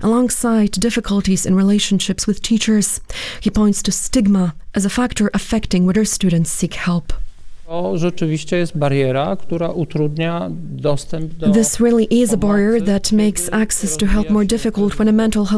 alongside difficulties in relationships with teachers. He points to stigma as a factor affecting whether students seek help. This really is a barrier that makes access to help more difficult when a mental health